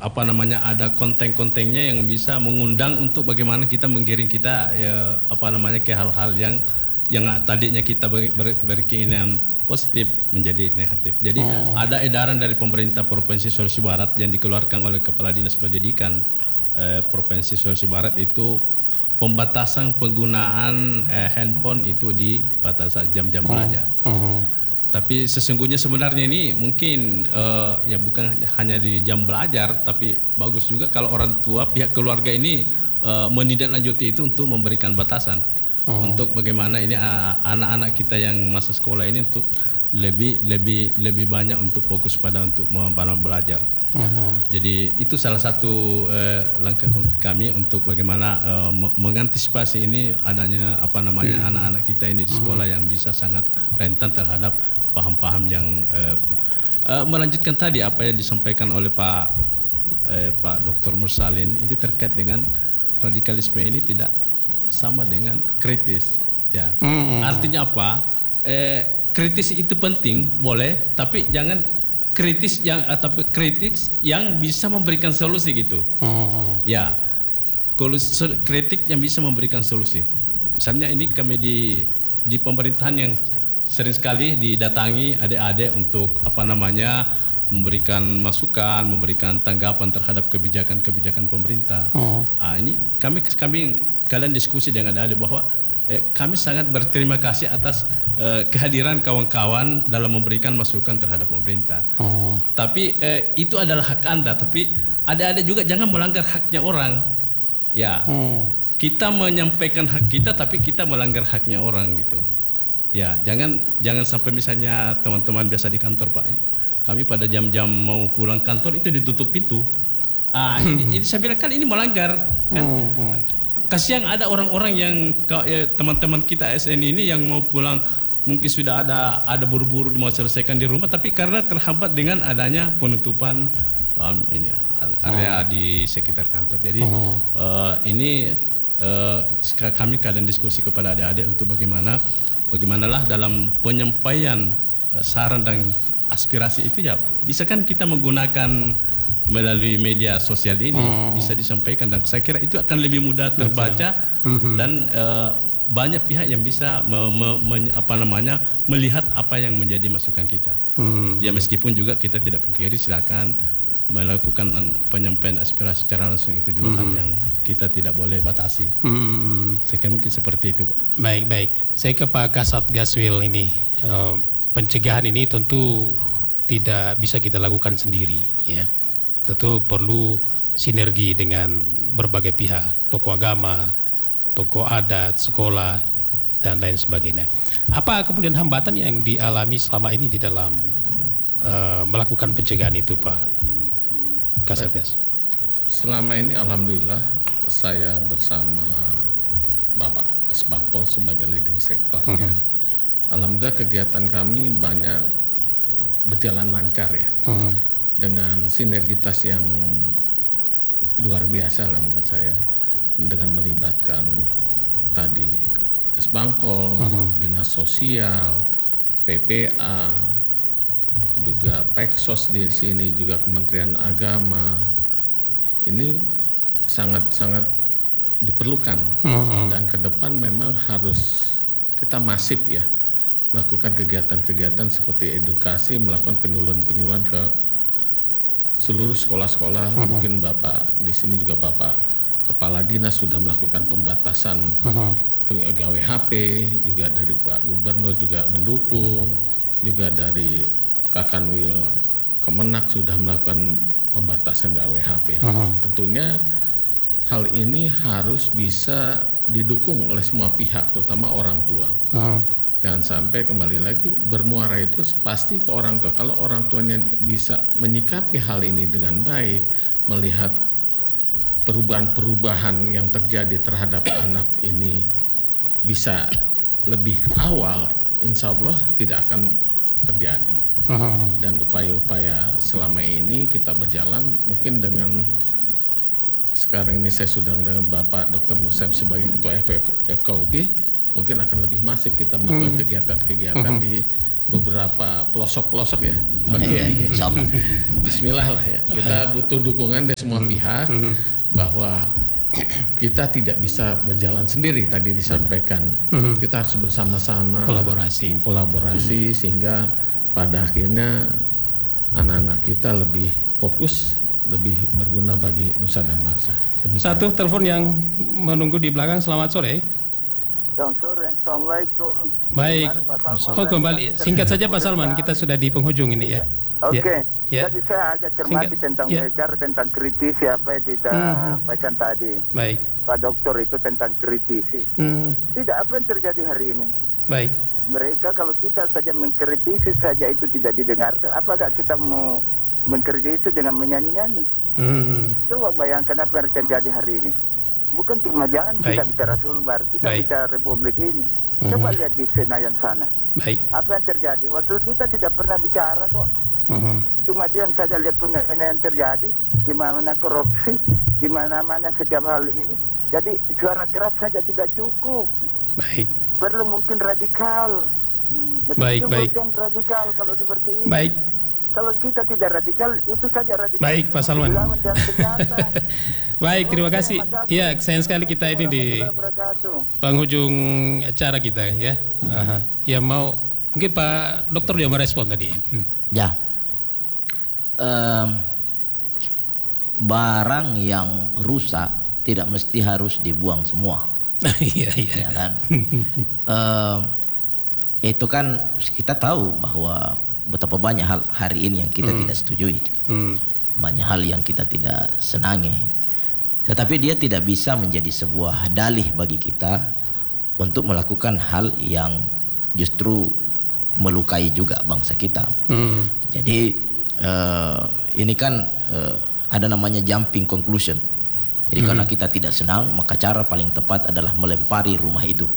ada konten-kontennya yang bisa mengundang untuk bagaimana kita menggiring kita ya ke hal-hal yang tadinya kita berkeinginan positif menjadi negatif. Jadi ada edaran dari pemerintah Provinsi Sulawesi Barat yang dikeluarkan oleh Kepala Dinas Pendidikan Provinsi Sulawesi Barat itu pembatasan penggunaan handphone itu di batas jam-jam belajar. Tapi sesungguhnya sebenarnya ini mungkin ya bukan hanya di jam belajar, tapi bagus juga kalau orang tua pihak keluarga ini menindaklanjuti itu untuk memberikan batasan. Untuk bagaimana ini anak-anak kita yang masa sekolah ini untuk lebih banyak untuk fokus pada untuk belajar. Jadi itu salah satu langkah konkret kami untuk bagaimana mengantisipasi ini adanya anak-anak kita ini di sekolah yang bisa sangat rentan terhadap paham-paham yang melanjutkan tadi apa yang disampaikan oleh Pak Dr. Mursalin ini terkait dengan radikalisme ini tidak sama dengan kritis, ya. Artinya apa? Kritis itu penting, boleh, tapi jangan kritis yang bisa memberikan solusi gitu. Ya, kritik yang bisa memberikan solusi. Misalnya ini kami di pemerintahan yang sering sekali didatangi adik-adik untuk memberikan masukan, memberikan tanggapan terhadap kebijakan-kebijakan pemerintah. Ini kami kalian diskusi dengan adik-adik bahwa kami sangat berterima kasih atas kehadiran kawan-kawan dalam memberikan masukan terhadap pemerintah. Tapi itu adalah hak Anda, tapi adik-adik juga jangan melanggar haknya orang. Ya, kita menyampaikan hak kita, tapi kita melanggar haknya orang gitu. Ya, jangan sampai misalnya teman-teman biasa di kantor Pak ini. Kami pada jam-jam mau pulang kantor itu ditutup pintu. Ini saya bilang kan ini melanggar kan. Kasihan ada orang-orang yang teman-tean kita ASN ini yang mau pulang mungkin sudah ada buru-buru mau selesaikan di rumah, tapi karena terhambat dengan adanya penutupan area di sekitar kantor. Jadi kami kalian diskusi kepada adik-adik untuk bagaimanalah dalam penyampaian saran dan aspirasi itu ya bisa kan kita menggunakan melalui media sosial ini bisa disampaikan, dan saya kira itu akan lebih mudah terbaca dan banyak pihak yang bisa melihat apa yang menjadi masukan kita. Ya meskipun juga kita tidak pungkiri silakan melakukan penyampaian aspirasi secara langsung, itu juga hal yang kita tidak boleh batasi. Saya kira mungkin seperti itu, Pak. Baik. Saya ke Pak Kasat Gaswil ini. Pencegahan ini tentu tidak bisa kita lakukan sendiri, ya. Tentu perlu sinergi dengan berbagai pihak, tokoh agama, tokoh adat, sekolah, dan lain sebagainya. Apa kemudian hambatan yang dialami selama ini di dalam melakukan pencegahan itu, Pak Kasatgas? Selama ini alhamdulillah saya bersama Bapak Kesbangpol sebagai leading sektornya. Alhamdulillah kegiatan kami banyak berjalan lancar ya. Dengan sinergitas yang luar biasa lah menurut saya, dengan melibatkan tadi Kesbangpol, Dinas Sosial, PPA, juga Peksos di sini, juga Kementerian Agama. Ini sangat-sangat diperlukan dan ke depan memang harus kita masif ya melakukan kegiatan-kegiatan seperti edukasi, melakukan penyuluhan ke seluruh sekolah-sekolah. Mungkin Bapak di sini juga Bapak Kepala Dinas sudah melakukan pembatasan pegawai HP, juga dari Pak Gubernur juga mendukung, juga dari Kakanwil Kemenak sudah melakukan pembatasan pegawai HP. Tentunya hal ini harus bisa didukung oleh semua pihak, terutama orang tua. Jangan sampai kembali lagi bermuara itu pasti ke orang tua. Kalau orang tuanya bisa menyikapi hal ini dengan baik, melihat perubahan-perubahan yang terjadi terhadap anak ini bisa lebih awal, insya Allah tidak akan terjadi. Dan upaya-upaya selama ini kita berjalan, mungkin dengan sekarang ini saya sudah dengan Bapak Dr. Musem sebagai Ketua FKUB, mungkin akan lebih masif kita melakukan kegiatan-kegiatan di beberapa pelosok-pelosok ya. Oke. Bismillah lah ya. Kita butuh dukungan dari semua pihak bahwa kita tidak bisa berjalan sendiri, tadi disampaikan. Kita harus bersama-sama kolaborasi sehingga pada akhirnya anak-anak kita lebih fokus, lebih berguna bagi nusa dan bangsa. Demikian. Satu telepon yang menunggu di belakang. Selamat sore. Selamat sore. Assalamualaikum. Baik. Oh, kembali. Singkat saja Pak Salman, kita sudah di penghujung ini ya. Oke. Ya. Jadi saya agak cermati tentang bicara tentang kritisi apa yang disampaikan tadi. Baik. Pak Dokter itu tentang kritisi. Tidak, apa yang terjadi hari ini? Baik. Mereka kalau kita saja mengkritisi saja itu tidak didengarkan. Apakah kita mau mengkritisi dengan menyanyi-nyanyi? Coba bayangkan apa yang terjadi hari ini. Bukan cuma jangan kita bicara Sulbar, kita bicara Republik ini. Coba lihat di Senayan sana. Baik. Apa yang terjadi? Waktu kita tidak pernah bicara kok. Cuma diam saja lihat punya-punya yang terjadi, di mana korupsi, di mana-mana setiap hal ini. Jadi suara keras saja tidak cukup. Baik. Perlu mungkin radikal. Baik. Radikal kalau seperti ini. Baik. Kalau kita tidak radikal, itu saja radikal. Baik, Pak Salman. Baik, terima kasih. Iya, sayang sekali kita ini di penghujung acara kita ya. Ya mau mungkin Pak Dokter dia merespon tadi. Ya. Barang yang rusak tidak mesti harus dibuang semua. Iya. Ya kan? Itu kan kita tahu bahwa betapa banyak hal hari ini yang kita tidak setujui. Banyak hal yang kita tidak senangi. Tetapi dia tidak bisa menjadi sebuah dalih bagi kita untuk melakukan hal yang justru melukai juga bangsa kita. Jadi ini kan ada namanya jumping conclusion. Jadi karena kita tidak senang, maka cara paling tepat adalah melempari rumah itu.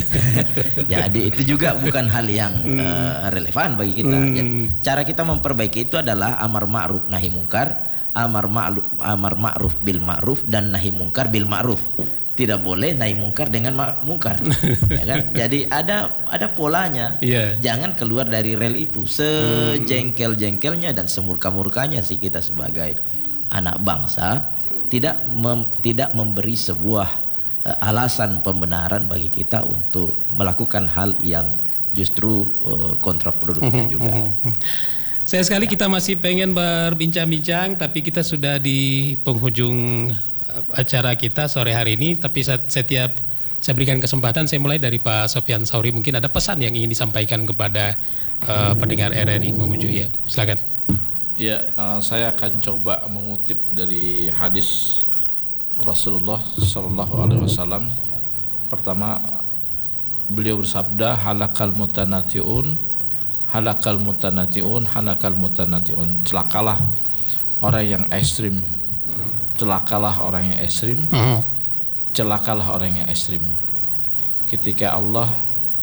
Jadi itu juga bukan hal yang relevan bagi kita. Cara kita memperbaiki itu adalah amar ma'ruf nahi mungkar, amar ma'ruf bil ma'ruf dan nahi mungkar bil ma'ruf. Tidak boleh nahi mungkar dengan mungkar. Ya kan? Jadi ada polanya. Jangan keluar dari rel itu. Sejengkel-jengkelnya dan semurka-murkanya sih kita sebagai anak bangsa tidak memberi sebuah alasan pembenaran bagi kita untuk melakukan hal yang justru kontraproduktif juga. Sayang sekali kita masih pengen berbincang-bincang, tapi kita sudah di penghujung acara kita sore hari ini. Tapi setiap saya berikan kesempatan, saya mulai dari Pak Sofyan Sauri. Mungkin ada pesan yang ingin disampaikan kepada pendengar RRI Mamuju. Ya, silakan. Ya, saya akan coba mengutip dari hadis Rasulullah Sallallahu Alaihi Wasallam. Pertama, beliau bersabda, halakal mutanatiun, halakal mutanatiun, halakal mutanatiun. Celakalah orang yang ekstrim, celakalah orang yang ekstrim, celakalah orang yang ekstrim. Ketika Allah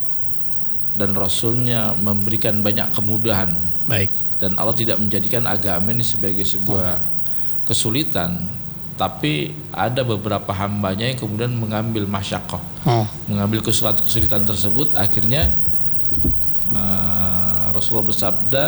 dan Rasulnya memberikan banyak kemudahan. Baik. Dan Allah tidak menjadikan agama ini sebagai sebuah kesulitan, tapi ada beberapa hambanya yang kemudian mengambil masyakoh, mengambil kesulitan tersebut. Akhirnya Rasulullah bersabda,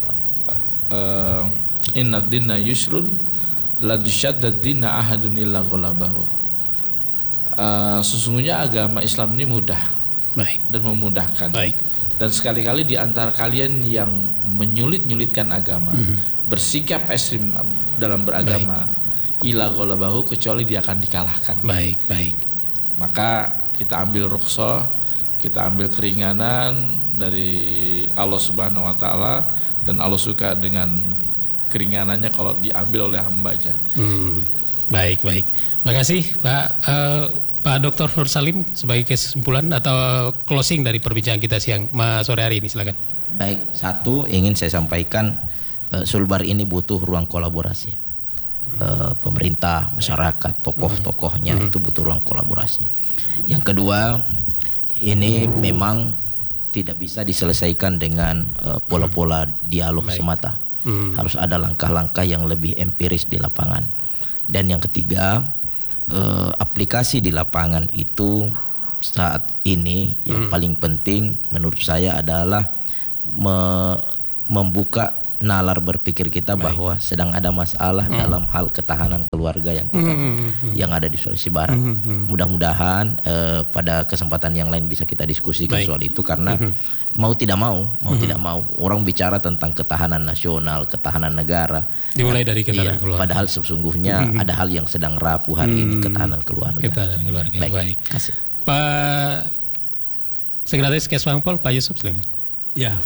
inna dinna yusrun la yushaddad dinna ahadun illa ghalabahu. Sesungguhnya agama Islam ini mudah. Baik. Dan memudahkan. Baik. Dan sekali-kali di antara kalian yang menyulit-nyulitkan agama, bersikap ekstrim dalam beragama, ila ghalabahu, kecuali dia akan dikalahkan. Baik. Maka kita ambil rukhsah, kita ambil keringanan dari Allah Subhanahu wa taala, dan Allah suka dengan keringanannya kalau diambil oleh hambanya. Baik. Makasih Pak Dr. Nur Salim sebagai kesimpulan atau closing dari perbincangan kita siang sore hari ini, silakan. Baik, satu ingin saya sampaikan, Sulbar ini butuh ruang kolaborasi. Pemerintah, masyarakat, tokoh-tokohnya itu butuh ruang kolaborasi. Yang kedua, ini memang tidak bisa diselesaikan dengan pola-pola dialog semata. Harus ada langkah-langkah yang lebih empiris di lapangan. Dan yang ketiga, aplikasi di lapangan itu saat ini yang paling penting menurut saya adalah membuka nalar berpikir kita bahwa sedang ada masalah dalam hal ketahanan keluarga yang ada di Sulawesi Barat. Mudah-mudahan pada kesempatan yang lain bisa kita diskusikan soal itu, karena mau tidak mau orang bicara tentang ketahanan nasional, ketahanan negara. Dimulai dari ketahanan keluarga. Padahal sesungguhnya ada hal yang sedang rapuh hari ini, ketahanan keluarga. Ketahanan keluarga. Baik. Kasih. Pak Sekretaris Kesbangpol, Pak Yusuf Slim. Ya.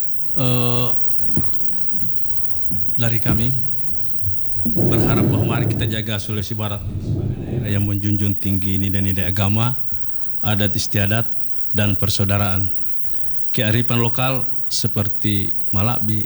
Dari kami berharap bahwa mari kita jaga Sulawesi Barat sebagai daerah yang menjunjung tinggi nilai-nilai agama, adat istiadat, dan persaudaraan. Kearifan lokal seperti Malabi,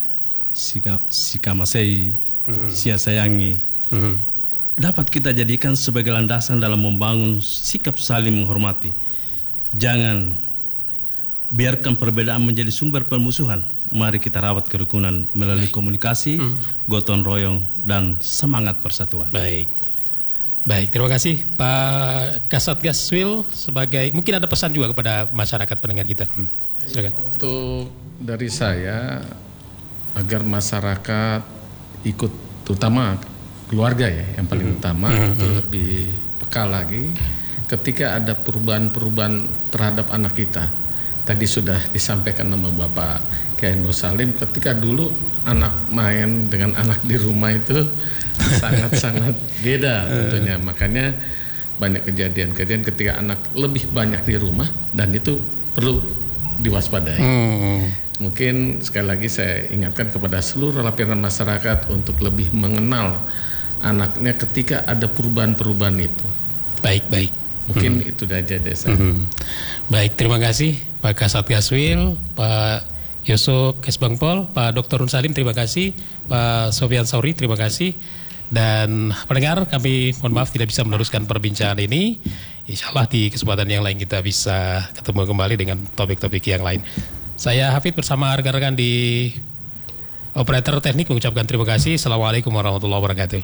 Sikamasei, Siasayangi dapat kita jadikan sebagai landasan dalam membangun sikap saling menghormati. Jangan biarkan perbedaan menjadi sumber permusuhan. Mari kita rawat kerukunan melalui komunikasi, gotong royong, dan semangat persatuan. Baik, terima kasih Pak Kasat Gaswil. Sebagai mungkin ada pesan juga kepada masyarakat pendengar kita. Silakan. Untuk dari saya, agar masyarakat ikut, terutama keluarga ya, yang paling utama, itu lebih peka lagi ketika ada perubahan-perubahan terhadap anak kita. Tadi sudah disampaikan nama Bapak Kiai Nur Salim, ketika dulu anak main dengan anak di rumah itu sangat-sangat beda tentunya. Makanya banyak kejadian-kejadian ketika anak lebih banyak di rumah, dan itu perlu diwaspadai. Mungkin sekali lagi saya ingatkan kepada seluruh lapisan masyarakat untuk lebih mengenal anaknya ketika ada perubahan-perubahan itu. Baik. Mungkin itu saja desa. Baik, terima kasih Pak Kasat Gaswil, Pak Yusuf Kesbangpol, Pak Dr. Nur Salim, terima kasih, Pak Sofian Sauri, terima kasih. Dan pendengar, kami mohon maaf tidak bisa meneruskan perbincangan ini. Insya Allah di kesempatan yang lain kita bisa ketemu kembali dengan topik-topik yang lain. Saya Hafid bersama rekan-rekan di operator teknik mengucapkan terima kasih. Assalamualaikum warahmatullahi wabarakatuh.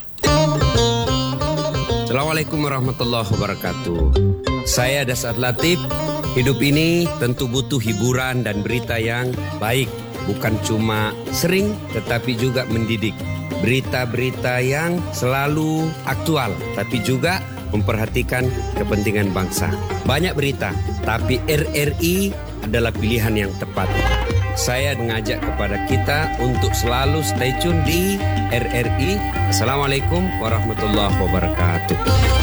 Assalamualaikum warahmatullahi wabarakatuh. Saya Dasar Latif. Hidup ini tentu butuh hiburan dan berita yang baik. Bukan cuma sering, tetapi juga mendidik. Berita-berita yang selalu aktual, tapi juga memperhatikan kepentingan bangsa. Banyak berita, tapi RRI adalah pilihan yang tepat. Saya mengajak kepada kita untuk selalu stay tune di RRI. Assalamualaikum warahmatullahi wabarakatuh.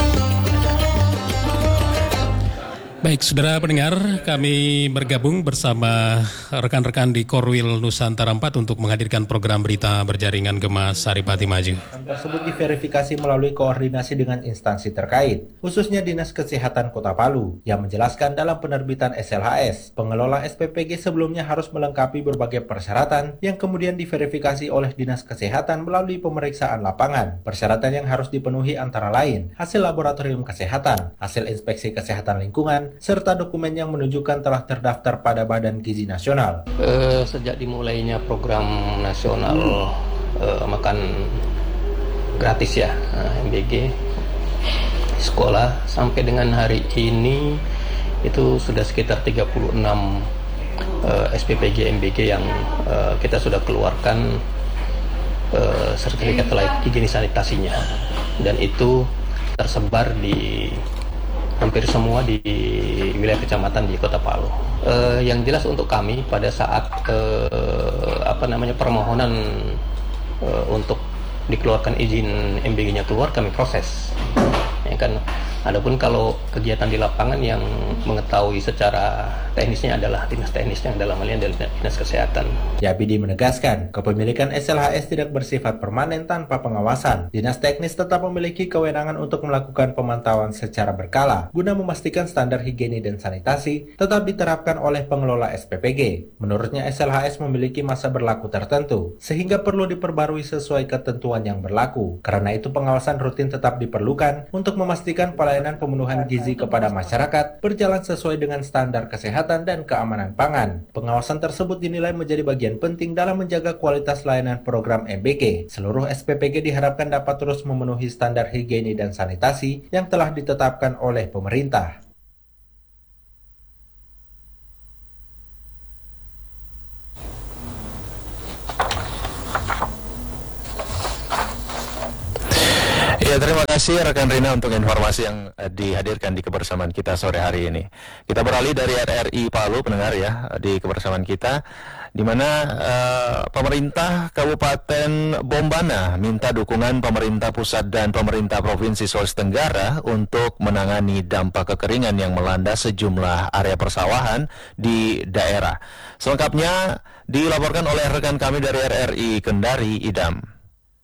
Baik, saudara pendengar, kami bergabung bersama rekan-rekan di Korwil Nusantara 4 untuk menghadirkan program berita berjaringan Gema Saripati Maju. Tersebut diverifikasi melalui koordinasi dengan instansi terkait, khususnya Dinas Kesehatan Kota Palu, yang menjelaskan dalam penerbitan SLHS, pengelola SPPG sebelumnya harus melengkapi berbagai persyaratan yang kemudian diverifikasi oleh Dinas Kesehatan melalui pemeriksaan lapangan. Persyaratan yang harus dipenuhi antara lain hasil laboratorium kesehatan, hasil inspeksi kesehatan lingkungan, serta dokumen yang menunjukkan telah terdaftar pada Badan Gizi Nasional. Sejak dimulainya program nasional makan gratis ya, MBG sekolah, sampai dengan hari ini itu sudah sekitar 36 SPPG MBG yang kita sudah keluarkan sertifikat layak higienis sanitasinya, dan itu tersebar di hampir semua di wilayah kecamatan di Kota Palu. Yang jelas untuk kami pada saat permohonan untuk dikeluarkan izin MBG-nya keluar, kami proses. Ya kan. Adapun kalau kegiatan di lapangan yang mengetahui secara teknisnya adalah dinas teknisnya, dalam hal ini adalah dinas kesehatan. Yabidi menegaskan, kepemilikan SLHS tidak bersifat permanen tanpa pengawasan. Dinas teknis tetap memiliki kewenangan untuk melakukan pemantauan secara berkala, guna memastikan standar higiene dan sanitasi tetap diterapkan oleh pengelola SPPG. Menurutnya SLHS memiliki masa berlaku tertentu, sehingga perlu diperbarui sesuai ketentuan yang berlaku. Karena itu pengawasan rutin tetap diperlukan untuk memastikan pelayanan pemenuhan gizi kepada masyarakat berjalan sesuai dengan standar kesehatan dan keamanan pangan. Pengawasan tersebut dinilai menjadi bagian penting dalam menjaga kualitas layanan program MBG. Seluruh SPPG diharapkan dapat terus memenuhi standar higiene dan sanitasi yang telah ditetapkan oleh pemerintah. kasih rekan Rina untuk informasi yang dihadirkan di kebersamaan kita sore hari ini. Kita beralih dari RRI Palu, pendengar ya, di kebersamaan kita, di mana pemerintah Kabupaten Bombana minta dukungan pemerintah pusat dan pemerintah Provinsi Sulawesi Tenggara untuk menangani dampak kekeringan yang melanda sejumlah area persawahan di daerah. Selengkapnya dilaporkan oleh rekan kami dari RRI Kendari, Idam.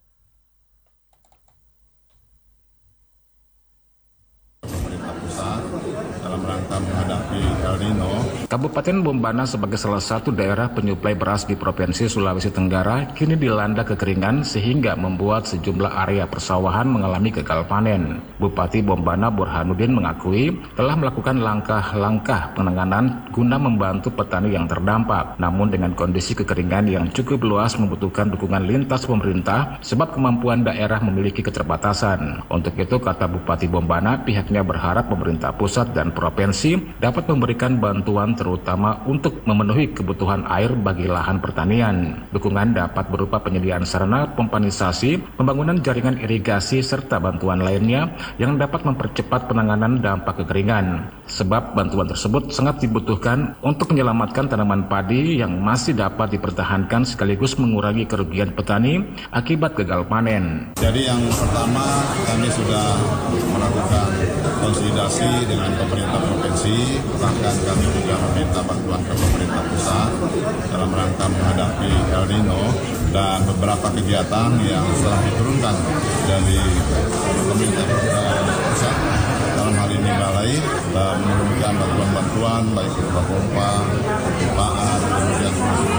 Dalam rangka menghadapi El Nino, Kabupaten Bombana sebagai salah satu daerah penyuplai beras di Provinsi Sulawesi Tenggara kini dilanda kekeringan sehingga membuat sejumlah area persawahan mengalami gagal panen. Bupati Bombana Burhanuddin mengakui telah melakukan langkah-langkah penanganan guna membantu petani yang terdampak. Namun dengan kondisi kekeringan yang cukup luas membutuhkan dukungan lintas pemerintah sebab kemampuan daerah memiliki keterbatasan. Untuk itu, kata Bupati Bombana, pihaknya berharap pemerintah pusat dan provinsi dapat memberikan bantuan terutama untuk memenuhi kebutuhan air bagi lahan pertanian. Dukungan dapat berupa penyediaan sarana pompanisasi, pembangunan jaringan irigasi, serta bantuan lainnya yang dapat mempercepat penanganan dampak kekeringan. Sebab bantuan tersebut sangat dibutuhkan untuk menyelamatkan tanaman padi yang masih dapat dipertahankan sekaligus mengurangi kerugian petani akibat gagal panen. jadi yang pertama kami sudah melakukan konsolidasi dengan pemerintah provinsi, bahkan kami juga meminta bantuan ke pemerintah pusat dalam rangka menghadapi El Nino, dan beberapa kegiatan yang telah diturunkan dari pemerintah pusat dalam hal ini balai menurunkan bantuan-bantuan baik berupa pompa, pimpaan, kemudian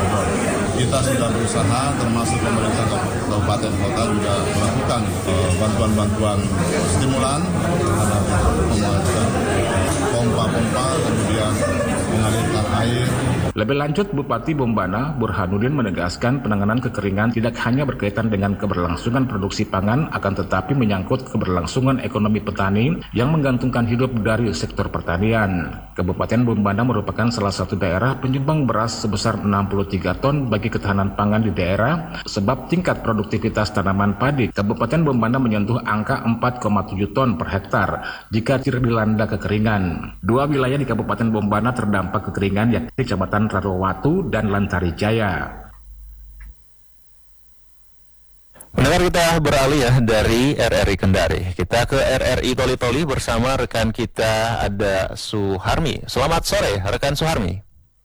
kita sudah berusaha termasuk pemerintah kabupaten kota juga melakukan bantuan-bantuan stimulan terhadap pembuatan pompa-pompa, kemudian mengalirkan air. Lebih lanjut, Bupati Bombana Burhanuddin menegaskan penanganan kekeringan tidak hanya berkaitan dengan keberlangsungan produksi pangan, akan tetapi menyangkut keberlangsungan ekonomi petani yang menggantungkan hidup dari sektor pertanian. Kabupaten Bombana merupakan salah satu daerah penyumbang beras sebesar 63 ton bagi ketahanan pangan di daerah, sebab tingkat produktivitas tanaman padi Kabupaten Bombana menyentuh angka 4,7 ton per hektar jika tidak dilanda kekeringan. Dua wilayah di Kabupaten Bombana terdampak kekeringan, yakni Kecamatan Rarowatu dan Lantari Jaya. Mendengar, kita beralih ya dari RRI Kendari. Kita ke RRI Toli-Toli bersama rekan kita ada Suharmi. Selamat sore rekan Suharmi.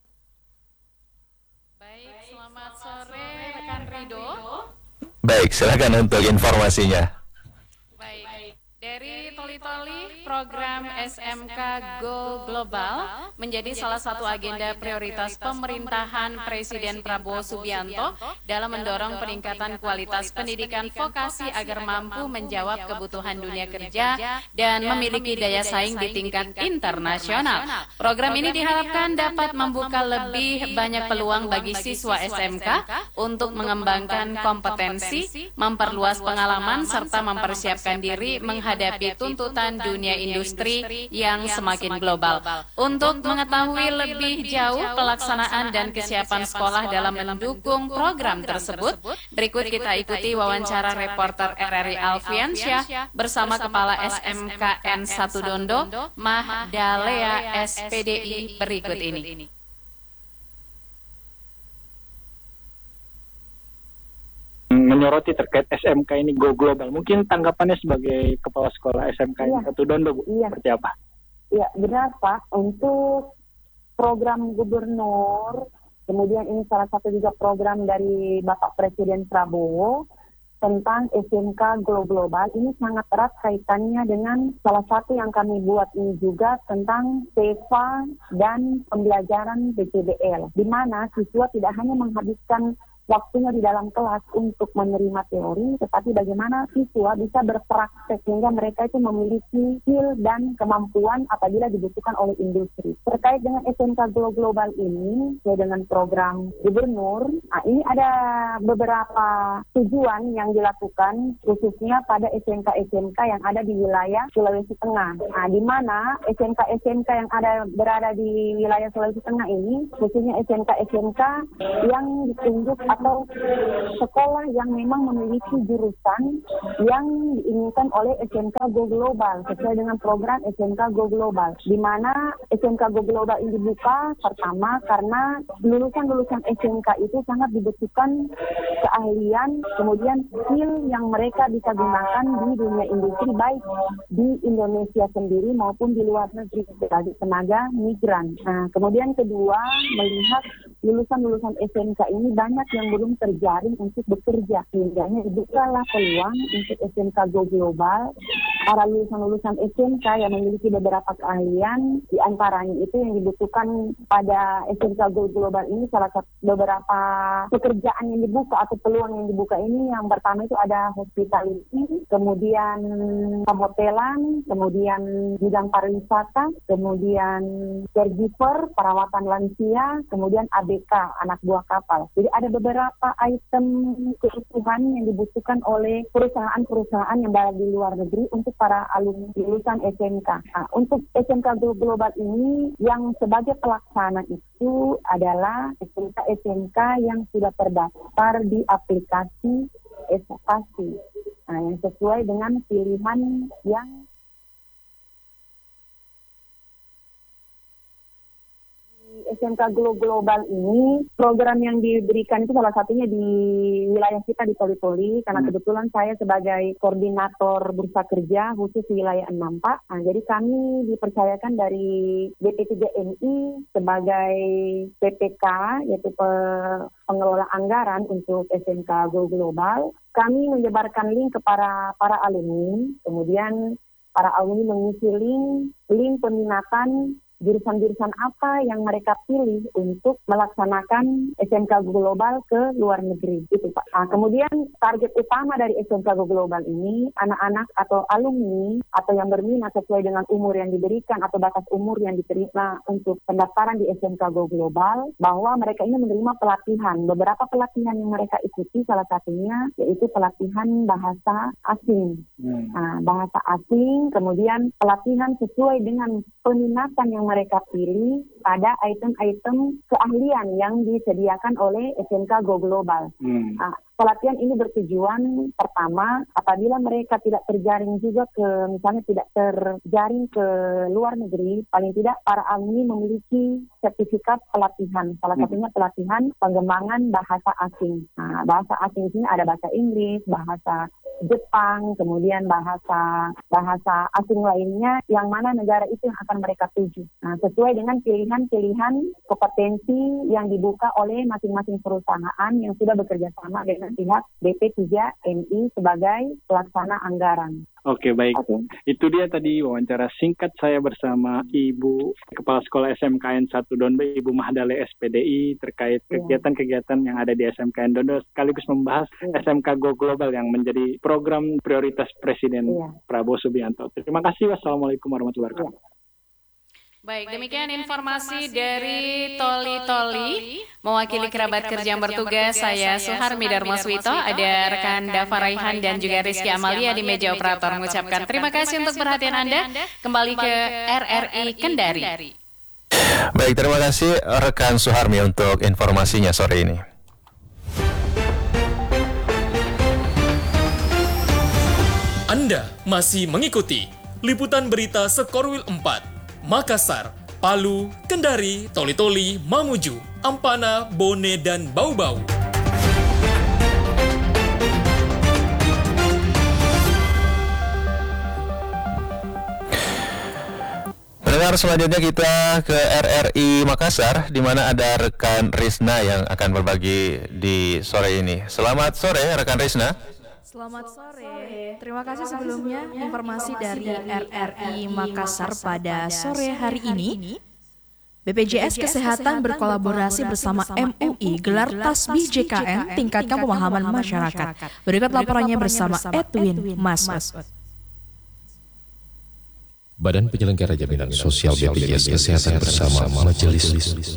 Baik, selamat sore rekan Rido. Baik, silakan untuk informasinya. Baik, dari Toli-Toli, program SMK Go Global menjadi salah satu agenda prioritas pemerintahan Presiden Prabowo Subianto dalam mendorong peningkatan kualitas pendidikan vokasi agar mampu menjawab kebutuhan dunia kerja dan memiliki daya saing di tingkat internasional. Program ini diharapkan dapat membuka lebih banyak peluang bagi siswa SMK untuk mengembangkan kompetensi, memperluas pengalaman, serta mempersiapkan diri menghadapi tuntutan dunia industri yang semakin global. Untuk mengetahui lebih jauh pelaksanaan dan kesiapan sekolah dalam mendukung program tersebut, berikut kita ikuti wawancara reporter RRI Alfiansyah bersama Kepala SMKN 1 Dondo, Mahdalea SPDI berikut ini. Menyoroti terkait SMK ini Go Global. Mungkin tanggapannya sebagai Kepala Sekolah SMK ini 1 Dondo, Bu, seperti apa? Ya, benar Pak. Untuk program gubernur, kemudian ini salah satu juga program dari Bapak Presiden Prabowo tentang SMK Go Global, ini sangat erat kaitannya dengan salah satu yang kami buat ini juga tentang SEVA dan pembelajaran PCBL, di mana siswa tidak hanya menghabiskan waktunya di dalam kelas untuk menerima teori, tetapi bagaimana siswa bisa berpraktek sehingga mereka itu memiliki skill dan kemampuan apabila dibutuhkan oleh industri. Terkait dengan SMK Go Global ini, dengan program gubernur, ini ada beberapa tujuan yang dilakukan khususnya pada SMK-SMK yang ada di wilayah Sulawesi Tengah. Di mana SMK-SMK yang berada di wilayah Sulawesi Tengah ini, khususnya SMK-SMK yang ditunjuk atau sekolah yang memang memiliki jurusan yang diinginkan oleh SMK Go Global sesuai dengan program SMK Go Global, di mana SMK Go Global ini dibuka pertama karena lulusan-lulusan SMK itu sangat dibutuhkan keahlian, kemudian skill yang mereka bisa gunakan di dunia industri baik di Indonesia sendiri maupun di luar negeri sebagai tenaga migran. Nah, kemudian kedua, melihat lulusan-lulusan SMK ini banyak yang belum terjaring untuk bekerja, sehingga dibukalah peluang untuk SMK Go Global. Para lulusan-lulusan SMK yang memiliki beberapa keahlian, di antaranya itu yang dibutuhkan pada SMK Go Global ini salah satu beberapa pekerjaan yang dibuka atau peluang yang dibuka ini, yang pertama itu ada hospitality, kemudian perhotelan, kemudian bidang pariwisata, kemudian caregiver, perawatan lansia, kemudian ABK, anak buah kapal. Jadi ada beberapa item kebutuhan yang dibutuhkan oleh perusahaan-perusahaan yang berada di luar negeri untuk para alumni lulusan SMK. Nah, untuk SMK Global ini yang sebagai pelaksana itu adalah SMK yang sudah terdaftar di aplikasi Esopasi. Nah, yang sesuai dengan pilihan yang SMK Global ini, program yang diberikan itu salah satunya di wilayah kita di Toli-Toli, karena kebetulan saya sebagai koordinator bursa kerja khusus wilayah 6 Pak. Nah, jadi kami dipercayakan dari BP3MI sebagai PPK, yaitu pengelola anggaran untuk SMK Global. Kami menyebarkan link ke para alumni, kemudian para alumni mengisi link peminatan jurusan-jurusan apa yang mereka pilih untuk melaksanakan SMK Global ke luar negeri, gitu Pak. Nah, kemudian target utama dari SMK Global ini, anak-anak atau alumni atau yang berminat sesuai dengan umur yang diberikan atau batas umur yang diterima untuk pendaftaran di SMK Global, bahwa mereka ini menerima pelatihan. Beberapa pelatihan yang mereka ikuti salah satunya yaitu pelatihan bahasa asing. Nah, bahasa asing, kemudian pelatihan sesuai dengan peminatan yang mereka pilih pada item-item keahlian yang disediakan oleh SMK Go Global. Nah, pelatihan ini bertujuan pertama, apabila mereka tidak terjaring juga misalnya tidak terjaring ke luar negeri, paling tidak para alumni memiliki sertifikat pelatihan. Salah satunya pelatihan pengembangan bahasa asing. Nah, bahasa asing ini ada bahasa Inggris, bahasa Jepang, kemudian bahasa asing lainnya yang mana negara itu yang akan mereka tuju. Nah, sesuai dengan pilihan-pilihan kompetensi yang dibuka oleh masing-masing perusahaan yang sudah bekerja sama dengan pihak BP3MI sebagai pelaksana anggaran. Oke, baik. Itu dia tadi wawancara singkat saya bersama Ibu Kepala Sekolah SMKN 1 Dondo, Ibu Mahdale SPDI, terkait kegiatan-kegiatan yang ada di SMKN Dondo, sekaligus membahas SMK Go Global yang menjadi program prioritas Presiden Prabowo Subianto. Terima kasih. Wassalamualaikum warahmatullahi wabarakatuh. Baik, demikian informasi dari Toli-Toli. Mewakili kerabat kerja yang bertugas, saya Suharmi Darmaswito, ada rekan Dava Raihan dan juga Rizky Amalia di meja operator mengucapkan terima kasih untuk perhatian Anda. Kembali ke RRI Kendari. Baik, terima kasih rekan Suharmi untuk informasinya sore ini. Anda masih mengikuti liputan berita Sekorwil 4. Makassar, Palu, Kendari, Toli-Toli, Mamuju, Ampana, Bone, dan Bau-Bau. Pendengar, selanjutnya kita ke RRI Makassar, di mana ada rekan Rizna yang akan berbagi di sore ini. Selamat sore, rekan Rizna. Selamat sore. Terima kasih sebelumnya informasi dari RRI Makassar pada sore hari ini. BPJS Kesehatan berkolaborasi bersama MUI gelar Tasbih JKN tingkatkan pemahaman masyarakat. Berikut laporannya bersama Edwin Masud. Badan Penyelenggara Jaminan Sosial BPJS Kesehatan bersama Majelis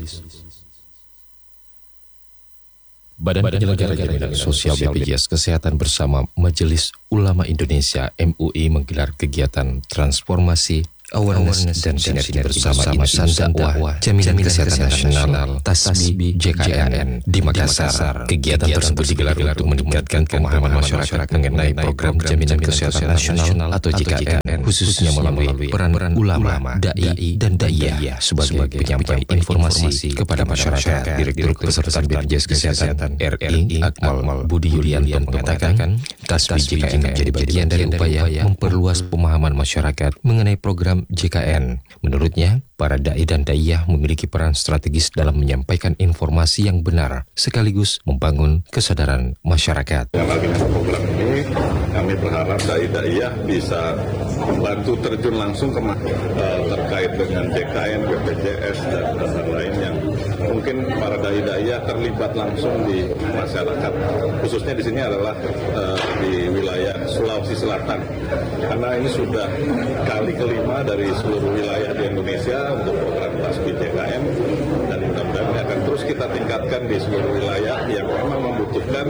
Badan Penyelenggara Jaminan Sosial BPJS Kesehatan bersama Majelis Ulama Indonesia MUI menggelar kegiatan transformasi awareness dan sinergi bersama insan dakwah Jaminan Kesehatan Nasional Tasbih JKN di Makassar. Kegiatan tersebut digelar untuk meningkatkan pemahaman masyarakat mengenai program Jaminan Kesehatan Nasional atau JKN, khususnya melalui peran ulama, dai dan daiyah sebagai penyampai informasi kepada masyarakat. Direktur Peserta BPJS Kesehatan RI Akmal Budi Yulianto mengatakan, Tasbih JKN menjadi bagian dari upaya memperluas pemahaman masyarakat mengenai program JKN. Menurutnya, para dai dan daiyah memiliki peran strategis dalam menyampaikan informasi yang benar, sekaligus membangun kesadaran masyarakat. Yang lagi program ini, kami berharap dai-daiyah bisa membantu terjun langsung ke terkait dengan JKN, BPJS, dan hal lain yang mungkin para dai-daiyah terlibat langsung di masyarakat. Khususnya di sini adalah di wilayah Sulawesi Selatan, karena ini sudah kali kelima dari seluruh wilayah di Indonesia untuk program Tasbih JKN, dan mudah-mudahan ini akan terus kita tingkatkan di seluruh wilayah yang memang membutuhkan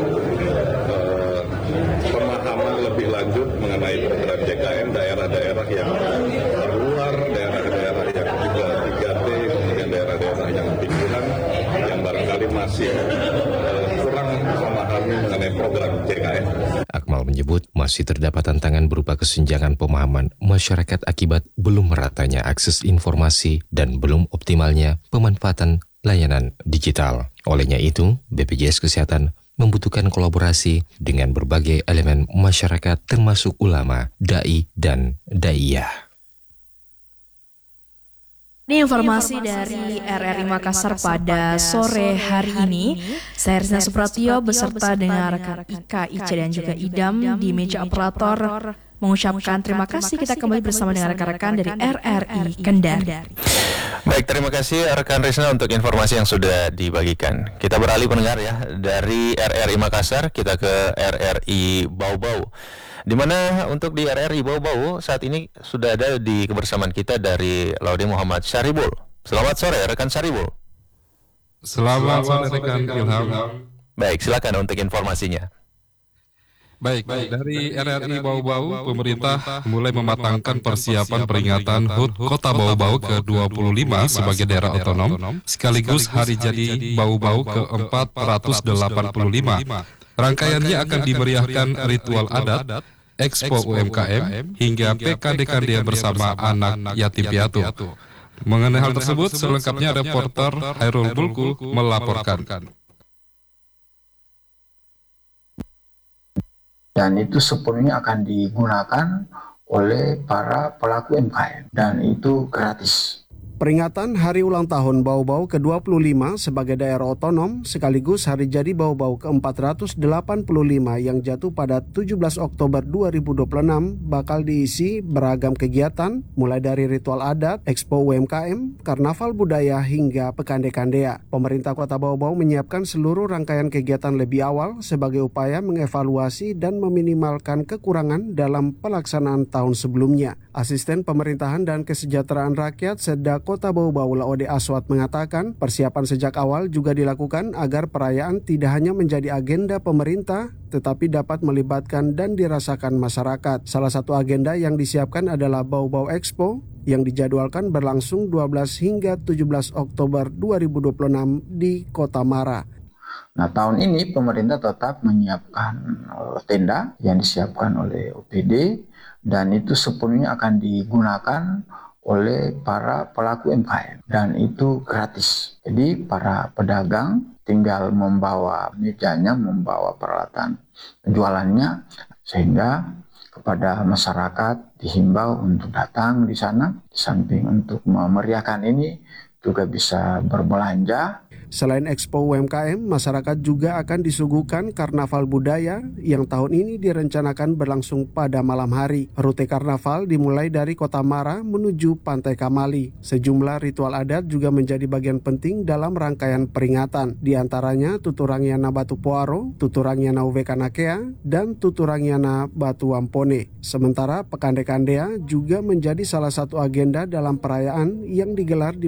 pemahaman lebih lanjut mengenai program JKN, daerah-daerah yang terluar, daerah-daerah yang juga 3T, kemudian daerah-daerah yang pinggiran yang barangkali masih kurang memahami mengenai program JKN. Akmal menyebut masih terdapat tantangan berupa kesenjangan pemahaman masyarakat akibat belum meratanya akses informasi dan belum optimalnya pemanfaatan layanan digital. Olehnya itu, BPJS Kesehatan membutuhkan kolaborasi dengan berbagai elemen masyarakat termasuk ulama, dai, dan daiyah. Ini informasi dari RRI Makassar pada sore hari ini. Saya Rizna Supratio beserta dengan rekan Ika, Ica, dan juga Idam di meja operator mengucapkan terima kasih. Kita kembali bersama dengan rekan-rekan dari RRI Kendari. Baik, terima kasih rekan Rizna untuk informasi yang sudah dibagikan. Kita beralih pendengar ya, dari RRI Makassar kita ke RRI Bau-Bau. Di mana untuk di RRI Bau-Bau saat ini sudah ada di kebersamaan kita dari Laude Muhammad Syaribul. Selamat sore rekan Syaribul. Selamat sore rekan Ilham. Baik, silakan untuk informasinya. Baik, dari RRI Bau-Bau, pemerintah mulai mematangkan persiapan peringatan HUT Kota Bau-Bau ke-25 sebagai daerah otonom, sekaligus hari jadi Bau-Bau ke-485. Rangkaiannya akan dimeriahkan ritual adat, Expo UMKM, hingga PKD-KD bersama anak yatim piatu. Mengenai hal tersebut, selengkapnya reporter Hairul Bulku melaporkan. Dan itu sepenuhnya akan digunakan oleh para pelaku UMKM, dan itu gratis. Peringatan Hari Ulang Tahun Bau-Bau ke-25 sebagai daerah otonom sekaligus Hari Jadi Bau-Bau ke-485 yang jatuh pada 17 Oktober 2026 bakal diisi beragam kegiatan mulai dari ritual adat, Expo UMKM, Karnaval Budaya hingga Pekande-Kandea. Pemerintah Kota Bau-Bau menyiapkan seluruh rangkaian kegiatan lebih awal sebagai upaya mengevaluasi dan meminimalkan kekurangan dalam pelaksanaan tahun sebelumnya. Asisten Pemerintahan dan Kesejahteraan Rakyat Sedda Kota Bau-Bau Laode Aswat mengatakan persiapan sejak awal juga dilakukan agar perayaan tidak hanya menjadi agenda pemerintah tetapi dapat melibatkan dan dirasakan masyarakat. Salah satu agenda yang disiapkan adalah Bau-Bau Expo yang dijadwalkan berlangsung 12 hingga 17 Oktober 2026 di Kota Mara. Nah, tahun ini pemerintah tetap menyiapkan tenda yang disiapkan oleh OPD, dan itu sepenuhnya akan digunakan oleh para pelaku UMKM, dan itu gratis. Jadi para pedagang tinggal membawa mejanya, membawa peralatan jualannya, sehingga kepada masyarakat dihimbau untuk datang di sana. Di samping untuk memeriahkan ini juga bisa berbelanja. Selain Expo UMKM, masyarakat juga akan disuguhkan Karnaval Budaya yang tahun ini direncanakan berlangsung pada malam hari. Rute Karnaval dimulai dari Kota Mara menuju Pantai Kamali. Sejumlah ritual adat juga menjadi bagian penting dalam rangkaian peringatan. Di antaranya Tuturangiana Batu Poaro, Tuturangiana Uvekanakea, dan Tuturangiana Batu Ampone. Sementara Pekande-Kandea juga menjadi salah satu agenda dalam perayaan yang digelar di pelataran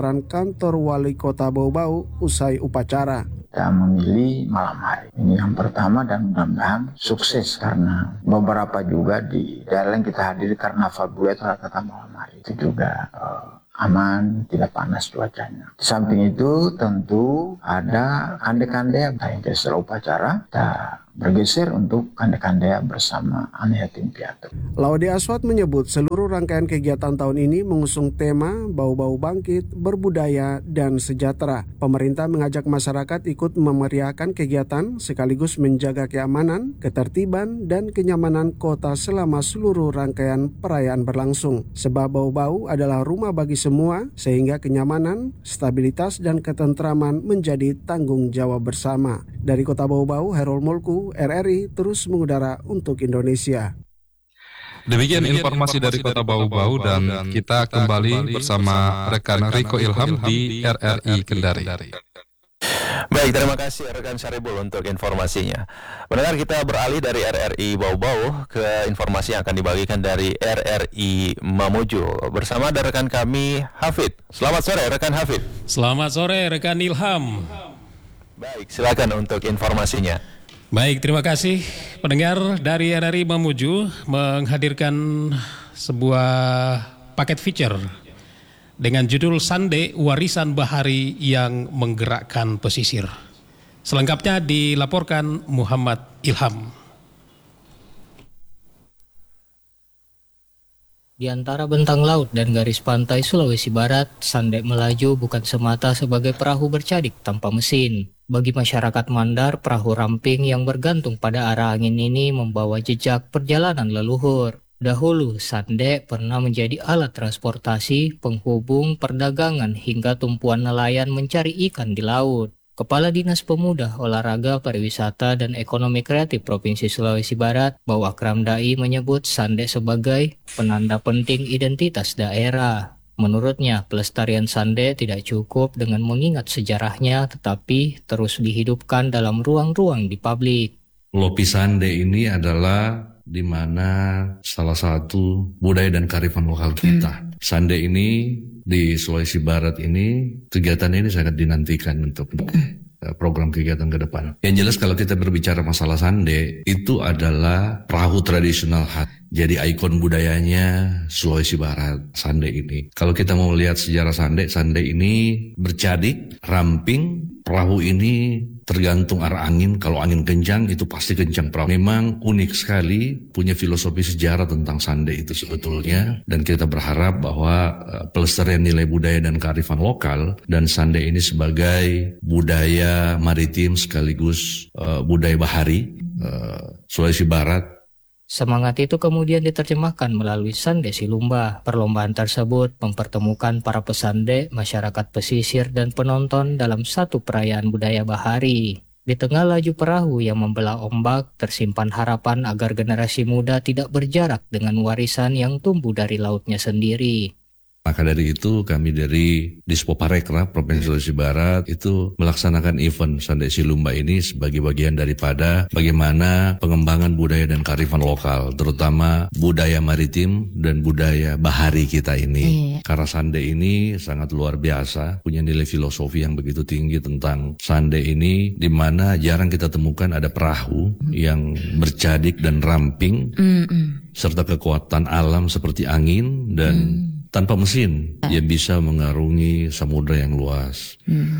pelataran kantor wali kota Bau-Bau usai upacara. Kita memilih malam hari. Ini yang pertama dan mudah-mudahan sukses karena beberapa juga di daerah yang kita hadiri karnaval budaya itu rata-rata malam hari. Itu juga aman, tidak panas cuacanya. Di samping itu tentu ada kande-kande yang setelah upacara kita bergeser untuk kande-kande bersama anak yatim piatu. Laude Aswad menyebut seluruh rangkaian kegiatan tahun ini mengusung tema Bau-Bau Bangkit, Berbudaya, dan Sejahtera. Pemerintah mengajak masyarakat ikut memeriahkan kegiatan sekaligus menjaga keamanan, ketertiban, dan kenyamanan kota selama seluruh rangkaian perayaan berlangsung. Sebab Bau-Bau adalah rumah bagi semua, sehingga kenyamanan, stabilitas, dan ketentraman menjadi tanggung jawab bersama. Dari Kota Bau-Bau, Herol Molku, RRI terus mengudara untuk Indonesia. Demikian informasi dari Kota Bau-Bau dan kita kembali bersama rekan Riko Ilham di RRI Kendari. Baik, terima kasih rekan Syaribul untuk informasinya. Mendengar, kita beralih dari RRI Bau-Bau ke informasi yang akan dibagikan dari RRI Mamuju bersama ada rekan kami Hafid. Selamat sore rekan Hafid. Selamat sore rekan Ilham. Baik, silakan untuk informasinya. Baik, terima kasih pendengar dari RRI Mamuju menghadirkan sebuah paket feature dengan judul Sande Warisan Bahari yang Menggerakkan Pesisir. Selengkapnya dilaporkan Muhammad Ilham. Di antara bentang laut dan garis pantai Sulawesi Barat, Sande melaju bukan semata sebagai perahu bercadik tanpa mesin. Bagi masyarakat Mandar, perahu ramping yang bergantung pada arah angin ini membawa jejak perjalanan leluhur. Dahulu, Sande pernah menjadi alat transportasi, penghubung, perdagangan, hingga tumpuan nelayan mencari ikan di laut. Kepala Dinas Pemuda, Olahraga, Pariwisata, dan Ekonomi Kreatif Provinsi Sulawesi Barat, Bau Akram Dai menyebut Sande sebagai penanda penting identitas daerah. Menurutnya, pelestarian Sande tidak cukup dengan mengingat sejarahnya, tetapi terus dihidupkan dalam ruang-ruang di publik. Lopi Sande ini adalah di mana salah satu budaya dan kearifan lokal kita. Sande ini di Sulawesi Barat ini, kegiatan ini sangat dinantikan untuk program kegiatan ke depan. Yang jelas kalau kita berbicara masalah Sande, itu adalah perahu tradisional khas. Jadi ikon budayanya Sulawesi Barat, Sande ini. Kalau kita mau lihat sejarah Sande, Sande ini bercadik, ramping, perahu ini tergantung arah angin. Kalau angin kencang itu pasti kencang perahu. Memang unik sekali, punya filosofi sejarah tentang Sande itu sebetulnya. Dan kita berharap bahwa pelestarian nilai budaya dan kearifan lokal dan Sande ini sebagai budaya maritim sekaligus budaya bahari Sulawesi Barat. Semangat itu kemudian diterjemahkan melalui Sande Silumba. Perlombaan tersebut mempertemukan para pesande, masyarakat pesisir, dan penonton dalam satu perayaan budaya bahari. Di tengah laju perahu yang membelah ombak, tersimpan harapan agar generasi muda tidak berjarak dengan warisan yang tumbuh dari lautnya sendiri. Maka dari itu kami dari Dispoparekraf Provinsi Sulawesi Barat itu melaksanakan event Sande Silumba ini sebagai bagian daripada bagaimana pengembangan budaya dan kearifan lokal, terutama budaya maritim dan budaya bahari kita ini. Karena Sande ini sangat luar biasa, punya nilai filosofi yang begitu tinggi tentang Sande ini, di mana jarang kita temukan ada perahu yang bercadik dan ramping, serta kekuatan alam seperti angin dan tanpa mesin, dia bisa mengarungi samudra yang luas.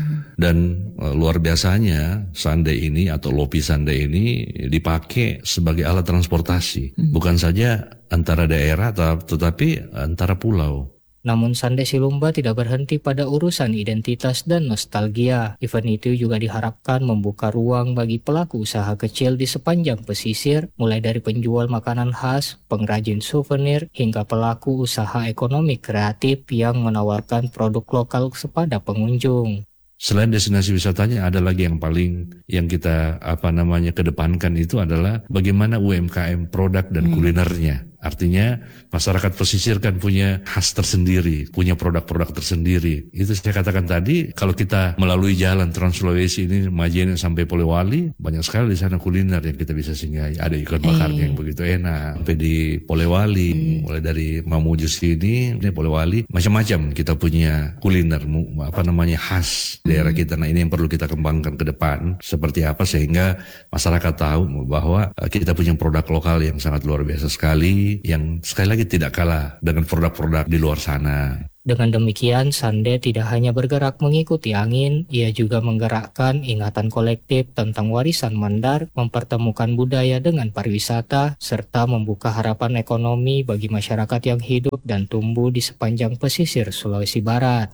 Dan luar biasanya Sande ini atau Lopi Sande ini dipakai sebagai alat transportasi. Bukan saja antara daerah tetapi antara pulau. Namun Sande Silumba tidak berhenti pada urusan identitas dan nostalgia. Event itu juga diharapkan membuka ruang bagi pelaku usaha kecil di sepanjang pesisir, mulai dari penjual makanan khas, pengrajin souvenir, hingga pelaku usaha ekonomi kreatif yang menawarkan produk lokal kepada pengunjung. Selain destinasi wisatanya, ada lagi yang kita kedepankan itu adalah bagaimana UMKM produk dan kulinernya. Artinya masyarakat pesisir kan punya khas tersendiri, punya produk-produk tersendiri. Itu saya katakan tadi, kalau kita melalui jalan Trans Sulawesi ini, Majene sampai Polewali, banyak sekali di sana kuliner yang kita bisa singgahi. Ada ikan bakarnya yang begitu enak. Sampai di Polewali, mulai dari Mamuju sini, ini Polewali, macam-macam kita punya kuliner, khas daerah kita. Nah, ini yang perlu kita kembangkan ke depan. Seperti apa sehingga masyarakat tahu bahwa kita punya produk lokal yang sangat luar biasa sekali, yang sekali lagi tidak kalah dengan produk-produk di luar sana. Dengan demikian, Sande tidak hanya bergerak mengikuti angin, ia juga menggerakkan ingatan kolektif tentang warisan Mandar, mempertemukan budaya dengan pariwisata, serta membuka harapan ekonomi bagi masyarakat yang hidup dan tumbuh di sepanjang pesisir Sulawesi Barat.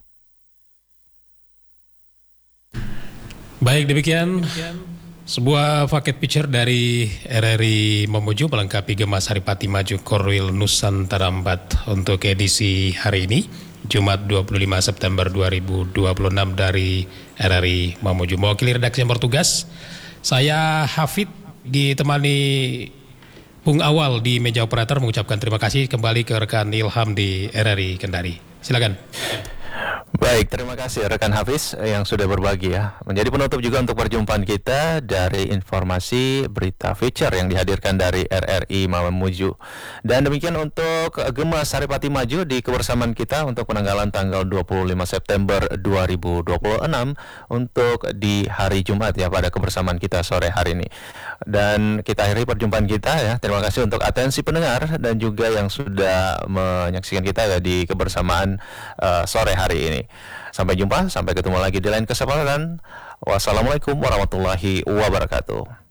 Baik, demikian sebuah paket picture dari RRI Mamuju melengkapi Gemas Haripati Maju Korwil Nusantara 4 untuk edisi hari ini, Jumat 25 September 2026 dari RRI Mamuju. Mewakili redaksi yang bertugas, saya Hafid ditemani Bung Awal di meja operator mengucapkan terima kasih. Kembali ke rekan Ilham di RRI Kendari. Silakan. Baik, terima kasih rekan Hafiz yang sudah berbagi ya. Menjadi penutup juga untuk perjumpaan kita dari informasi berita feature yang dihadirkan dari RRI Mamuju. Dan demikian untuk Gemas Haripati Maju di kebersamaan kita untuk penanggalan tanggal 25 September 2026 untuk di hari Jumat ya, pada kebersamaan kita sore hari ini. Dan kita akhiri perjumpaan kita ya. Terima kasih untuk atensi pendengar dan juga yang sudah menyaksikan kita ya di kebersamaan sore hari ini. Sampai jumpa, sampai ketemu lagi di lain kesempatan. Wassalamualaikum warahmatullahi wabarakatuh.